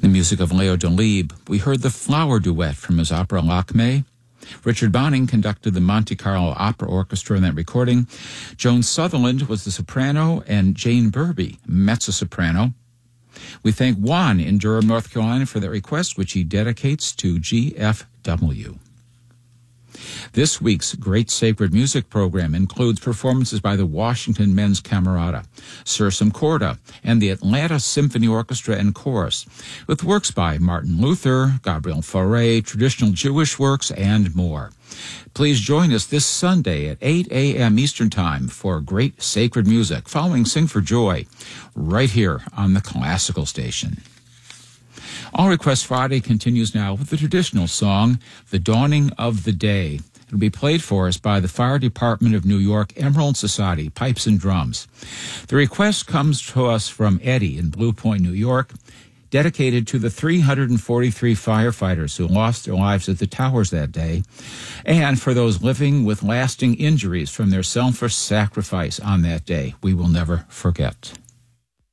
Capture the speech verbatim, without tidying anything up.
The music of Leo Delibes. We heard the Flower Duet from his opera Lakme. Richard Bonning conducted the Monte Carlo Opera Orchestra in that recording. Joan Sutherland was the soprano, and Jane Burby, mezzo-soprano. We thank Juan in Durham, North Carolina, for that request, which he dedicates to G F W. This week's Great Sacred Music program includes performances by the Washington Men's Camerata, Sursum Corda, and the Atlanta Symphony Orchestra and Chorus, with works by Martin Luther, Gabriel Fauré, traditional Jewish works, and more. Please join us this Sunday at eight a.m. Eastern Time for Great Sacred Music, following Sing for Joy, right here on the Classical Station. All Request Friday continues now with the traditional song, The Dawning of the Day. It'll be played for us by the Fire Department of New York Emerald Society, Pipes and Drums. The request comes to us from Eddie in Blue Point, New York, dedicated to the three hundred forty-three firefighters who lost their lives at the towers that day, and for those living with lasting injuries from their selfless sacrifice on that day. We will never forget.